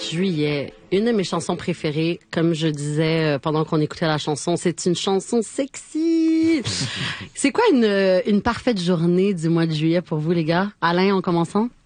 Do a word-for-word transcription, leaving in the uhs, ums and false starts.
juillet, une de mes chansons préférées, comme je disais euh, pendant qu'on écoutait la chanson, c'est une chanson sexy. C'est quoi une, une parfaite journée du mois de juillet pour vous, les gars? Alain, en commençant?